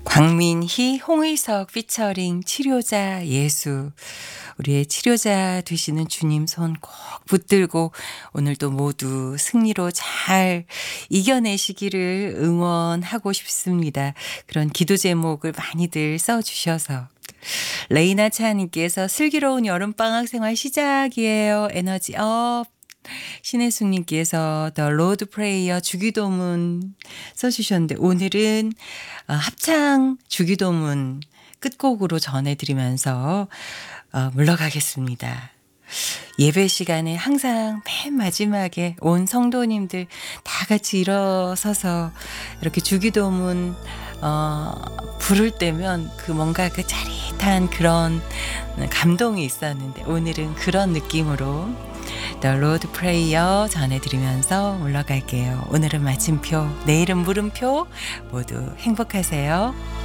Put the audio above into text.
광민희, 홍의석 피처링 치료자 예수. 우리의 치료자 되시는 주님 손 꼭 붙들고 오늘도 모두 승리로 잘 이겨내시기를 응원하고 싶습니다. 그런 기도 제목을 많이들 써주셔서. 레이나 차님께서 슬기로운 여름방학 생활 시작이에요. 에너지 업. 신혜숙님께서 The Lord Prayer 주기도문 써주셨는데 오늘은 합창 주기도문 끝곡으로 전해드리면서 물러가겠습니다. 예배 시간에 항상 맨 마지막에 온 성도님들 다 같이 일어서서 이렇게 주기도문 부를 때면 그 뭔가 그 짜릿한 그런 감동이 있었는데 오늘은 그런 느낌으로 The Lord Prayer 전해드리면서 물러갈게요. 오늘은 마침표, 내일은 물음표 모두 행복하세요.